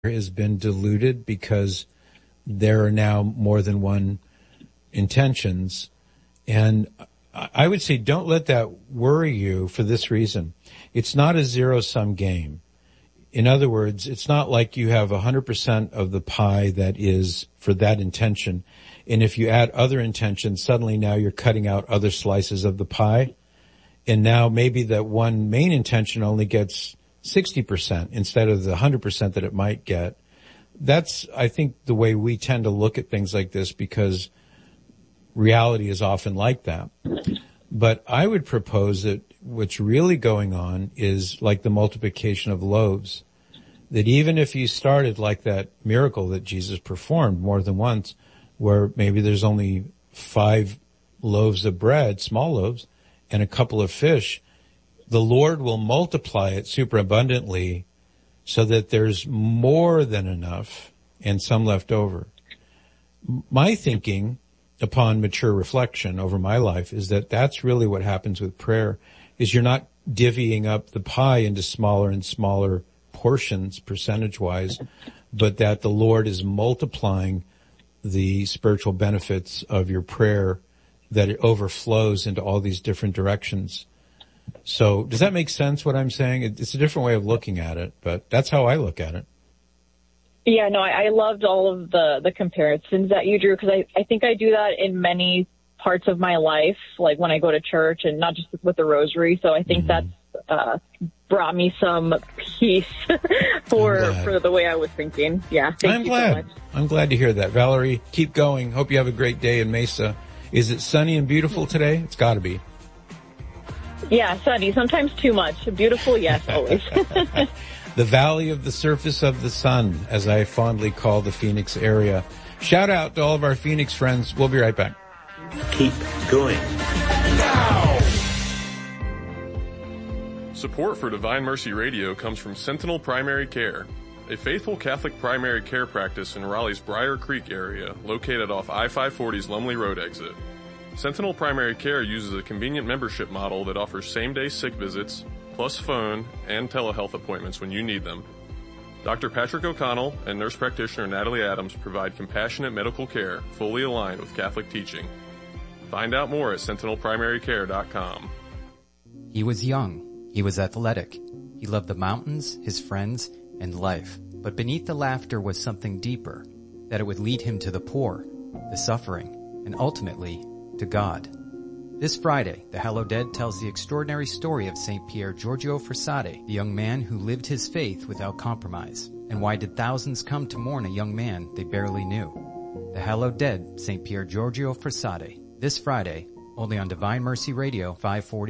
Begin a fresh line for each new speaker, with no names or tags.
has been diluted because there are now more than one intentions. And I would say don't let that worry you for this reason. It's not a zero-sum game. In other words, it's not like you have 100% of the pie that is for that intention. And if you add other intentions, suddenly now you're cutting out other slices of the pie. And now maybe that one main intention only gets 60% instead of the 100% that it might get. That's, I think, the way we tend to look at things like this, because reality is often like that. But I would propose that what's really going on is like the multiplication of loaves, that even if you started like that miracle that Jesus performed more than once, where maybe there's only 5 loaves of bread, small loaves, and a couple of fish, the Lord will multiply it superabundantly so that there's more than enough and some left over. My thinking upon mature reflection over my life is that that's really what happens with prayer, is you're not divvying up the pie into smaller and smaller portions percentage-wise, but that the Lord is multiplying the spiritual benefits of your prayer, that it overflows into all these different directions. So does that make sense what I'm saying? It's a different way of looking at it, but that's how I look at it.
Yeah, no, I loved all of the comparisons that you drew, because I think I do that in many parts of my life, like when I go to church and not just with the rosary. So I think that's brought me some peace for the way I was thinking. Yeah, thank you so much.
I'm glad to hear that. Valerie, keep going. Hope you have a great day in Mesa. Is it sunny and beautiful today? It's got to be.
Yeah, sunny. Sometimes too much. Beautiful, yes, always.
The Valley of the Surface of the Sun, as I fondly call the Phoenix area. Shout out to all of our Phoenix friends. We'll be right back.
Keep going.
Now! Support for Divine Mercy Radio comes from Sentinel Primary Care, a faithful Catholic primary care practice in Raleigh's Briar Creek area, located off I-540's Lumley Road exit. Sentinel Primary Care uses a convenient membership model that offers same-day sick visits, plus phone and telehealth appointments when you need them. Dr. Patrick O'Connell and nurse practitioner Natalie Adams provide compassionate medical care fully aligned with Catholic teaching. Find out more at sentinelprimarycare.com.
He was young. He was athletic. He loved the mountains, his friends, and life. But beneath the laughter was something deeper, that it would lead him to the poor, the suffering, and ultimately to God. This Friday, the Hallowed Dead tells the extraordinary story of St. Pier Giorgio Frassati, the young man who lived his faith without compromise. And why did thousands come to mourn a young man they barely knew? The Hallowed Dead, St. Pier Giorgio Frassati. This Friday, only on Divine Mercy Radio, 540.